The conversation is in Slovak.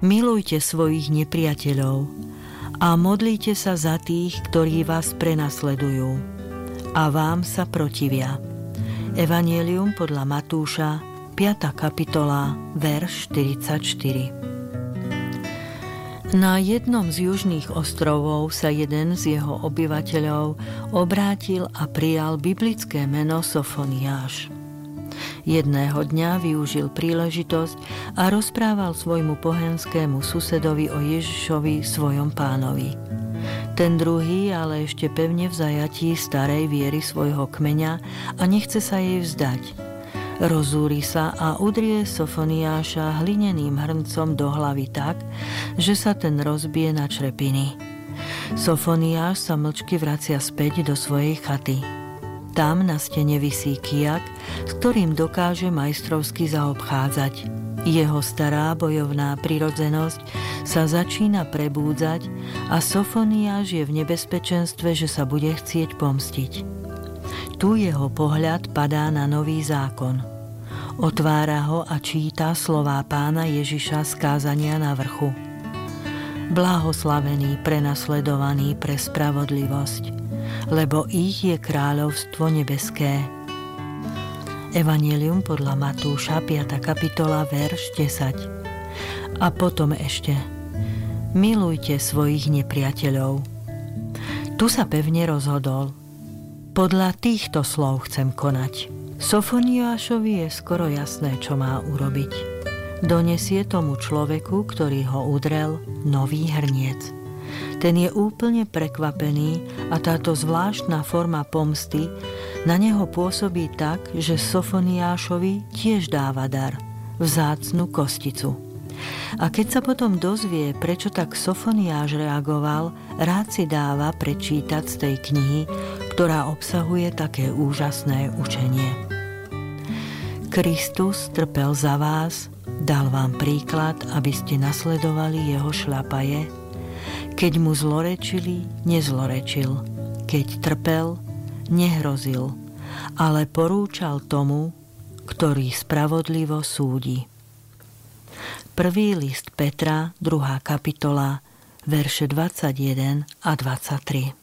Milujte svojich nepriateľov a modlite sa za tých, ktorí vás prenasledujú a vám sa protivia. Evanjelium podľa Matúša, 5. kapitola, verš 44. Na jednom z južných ostrovov sa jeden z jeho obyvateľov obrátil a prijal biblické meno Sofoniáš. Jedného dňa využil príležitosť a rozprával svojmu pohenskému susedovi o Ježišovi, svojom pánovi. Ten druhý ale ešte pevne v zajatí starej viery svojho kmeňa a nechce sa jej vzdať. Rozúri sa a udrie Sofoniáša hlineným hrncom do hlavy tak, že sa ten rozbije na črepiny. Sofoniáš sa mlčky vracia späť do svojej chaty. Tam na stene visí kijak, s ktorým dokáže majstrovsky zaobchádzať. Jeho stará bojovná prirodzenosť sa začína prebúdzať a Sofoniáš je v nebezpečenstve, že sa bude chcieť pomstiť. Tu jeho pohľad padá na nový zákon. Otvára ho a číta slová pána Ježiša z kázania na vrchu. Blahoslavený prenasledovaný pre spravodlivosť, lebo ich je kráľovstvo nebeské. Evanjelium podľa Matúša, 5. kapitola, verš 10. A potom ešte: milujte svojich nepriateľov. Tu sa pevne rozhodol: podľa týchto slov chcem konať. Sofoniášovi je skoro jasné, čo má urobiť. Donesie tomu človeku, ktorý ho udrel, nový hrniec. Ten je úplne prekvapený a táto zvláštna forma pomsty na neho pôsobí tak, že Sofoniášovi tiež dáva dar, vzácnu kosticu. A keď sa potom dozvie, prečo tak Sofoniáš reagoval, rád si dáva prečítať z tej knihy, ktorá obsahuje také úžasné učenie. Kristus trpel za vás, dal vám príklad, aby ste nasledovali jeho šľapaje. Keď mu zlorečili, nezlorečil. Keď trpel, nehrozil, ale porúčal tomu, ktorý spravodlivo súdi. Prvý list Petra, 2. kapitola, verše 21 a 23.